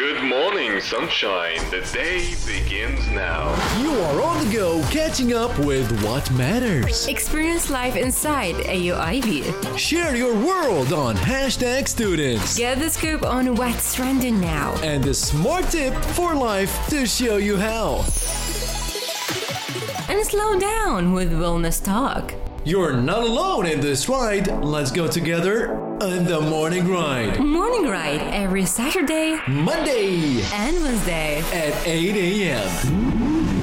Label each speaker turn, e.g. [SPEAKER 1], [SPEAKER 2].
[SPEAKER 1] Good morning, sunshine. The day begins now.
[SPEAKER 2] You are on the go, catching up with what matters.
[SPEAKER 3] Experience life inside AUIB.
[SPEAKER 2] Share your world on Hashtag Students.
[SPEAKER 3] Get the scoop on what's trending now.
[SPEAKER 2] And a smart tip for life to show you how.
[SPEAKER 3] And slow down with Wellness Talk.
[SPEAKER 2] You're not alone in this ride. Let's go together on the Morning Ride.
[SPEAKER 3] Morning Ride every Saturday,
[SPEAKER 2] Monday
[SPEAKER 3] and Wednesday
[SPEAKER 2] at 8 a.m.